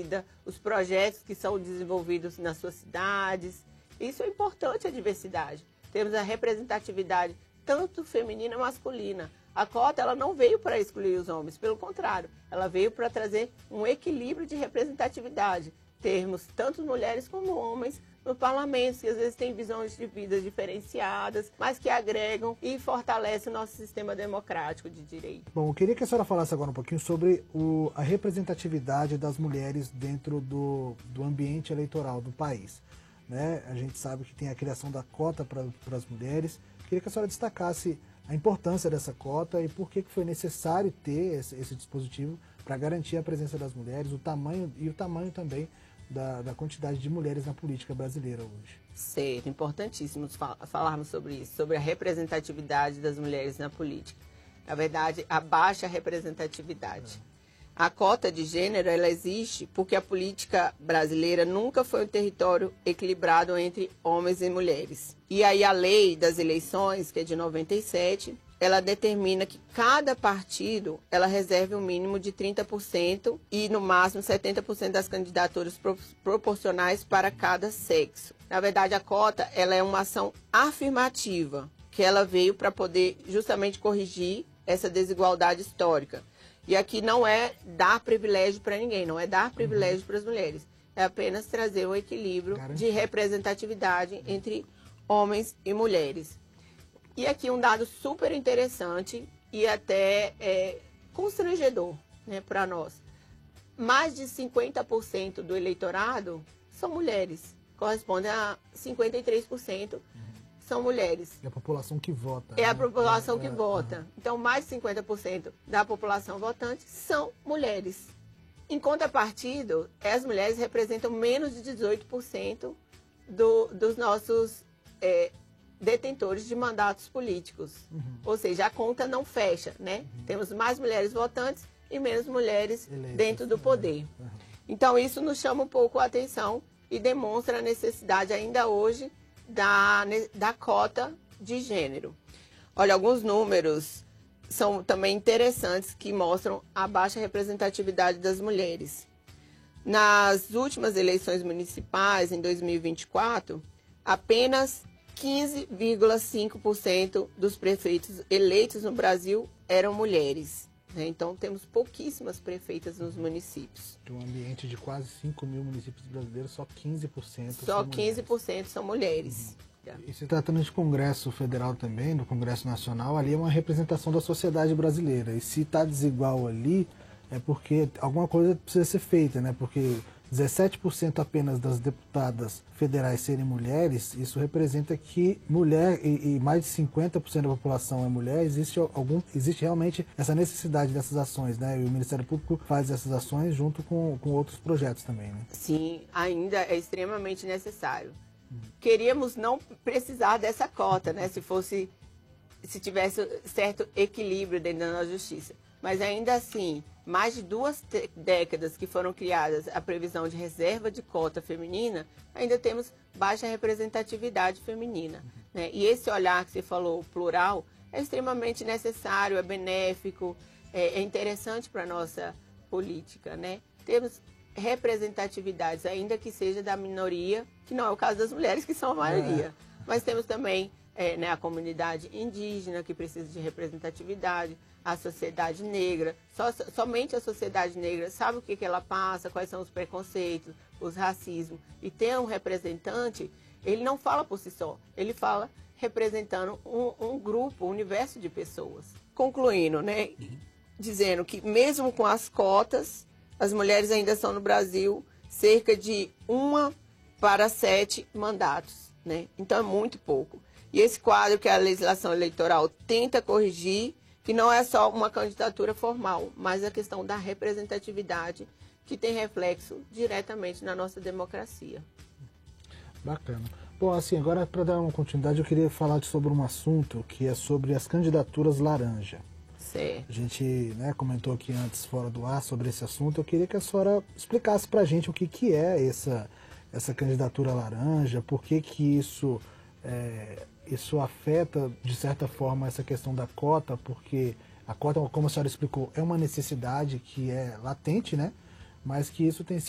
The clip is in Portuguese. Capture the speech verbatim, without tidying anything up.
vida, os projetos que são desenvolvidos nas suas cidades. Isso é importante, a diversidade. Temos a representatividade tanto feminina como masculina. A cota ela não veio para excluir os homens, pelo contrário, ela veio para trazer um equilíbrio de representatividade. Termos tanto mulheres como homens no parlamento, que às vezes têm visões de vida diferenciadas, mas que agregam e fortalecem o nosso sistema democrático de direito. Bom, eu queria que a senhora falasse agora um pouquinho sobre o, a representatividade das mulheres dentro do, do ambiente eleitoral do país. Né? A gente sabe que tem a criação da cota para as mulheres. Queria que a senhora destacasse a importância dessa cota e por que que foi necessário ter esse, esse dispositivo para garantir a presença das mulheres, o tamanho e o tamanho também da, da quantidade de mulheres na política brasileira hoje. Certo, importantíssimo falarmos sobre isso, sobre a representatividade das mulheres na política. Na verdade, a baixa representatividade. É. A cota de gênero, ela existe porque a política brasileira nunca foi um território equilibrado entre homens e mulheres. E aí a lei das eleições, que é de noventa e sete, ela determina que cada partido ela reserve um mínimo de trinta por cento e no máximo setenta por cento das candidaturas pro, proporcionais para cada sexo. Na verdade, a cota ela é uma ação afirmativa, que ela veio para poder justamente corrigir essa desigualdade histórica. E aqui não é dar privilégio para ninguém, não é dar privilégio uhum. para as mulheres. É apenas trazer um equilíbrio Garantia. de representatividade entre homens e mulheres. E aqui um dado super interessante e até é, constrangedor, né, para nós. Mais de cinquenta por cento do eleitorado são mulheres, corresponde a cinquenta e três por cento uhum. são mulheres. É a população que vota. É né? a população é, que é, vota. é. Então, mais de cinquenta por cento da população votante são mulheres. Em contrapartida, as mulheres representam menos de dezoito por cento do, dos nossos é, detentores de mandatos políticos. Uhum. Ou seja, a conta não fecha, né? Uhum. Temos mais mulheres votantes e menos mulheres Eleitas. dentro do poder. Uhum. Então, isso nos chama um pouco a atenção e demonstra a necessidade ainda hoje Da, da cota de gênero. Olha, alguns números são também interessantes que mostram a baixa representatividade das mulheres. Nas últimas eleições municipais, em dois mil e vinte e quatro, apenas quinze vírgula cinco por cento dos prefeitos eleitos no Brasil eram mulheres. Né? Então, temos pouquíssimas prefeitas nos municípios. De um ambiente de quase cinco mil municípios brasileiros, só quinze por cento Só são quinze por cento mulheres. são mulheres. Uhum. E se tratando de Congresso Federal também, do Congresso Nacional, ali é uma representação da sociedade brasileira. E se está desigual ali, é porque alguma coisa precisa ser feita, né? Porque dezessete por cento apenas das deputadas federais serem mulheres, isso representa que mulher e, e mais de cinquenta por cento da população é mulher, existe, algum, existe realmente essa necessidade dessas ações, né? E o Ministério Público faz essas ações junto com, com outros projetos também, né? Sim, ainda é extremamente necessário. Hum. Queríamos não precisar dessa cota, né? Se fosse, se tivesse certo equilíbrio dentro da nossa justiça. Mas ainda assim, mais de duas décadas que foram criadas a previsão de reserva de cota feminina, ainda temos baixa representatividade feminina. Uhum. Né? E esse olhar que você falou, plural, é extremamente necessário, é benéfico, é, é interessante para a nossa política. Né? Temos representatividades, ainda que seja da minoria, que não é o caso das mulheres, que são a maioria. É. Mas temos também é, né, a comunidade indígena, que precisa de representatividade, a sociedade negra, só, somente a sociedade negra sabe o que, que ela passa, quais são os preconceitos, os racismos. E ter um representante, ele não fala por si só, ele fala representando um, um grupo, um universo de pessoas. Concluindo, né, uhum. dizendo que mesmo com as cotas, as mulheres ainda são no Brasil cerca de uma para sete mandatos. Né? Então é muito pouco. E esse quadro que a legislação eleitoral tenta corrigir, que não é só uma candidatura formal, mas a questão da representatividade, que tem reflexo diretamente na nossa democracia. Bacana. Bom, assim, agora para dar uma continuidade, eu queria falar sobre um assunto que é sobre as candidaturas laranja. Certo. A gente, né, comentou aqui antes, fora do ar, sobre esse assunto. Eu queria que a senhora explicasse para a gente o que, que é essa, essa candidatura laranja, por que que isso... É, isso afeta, de certa forma, essa questão da cota, porque a cota, como a senhora explicou, é uma necessidade que é latente, né? Mas que isso tem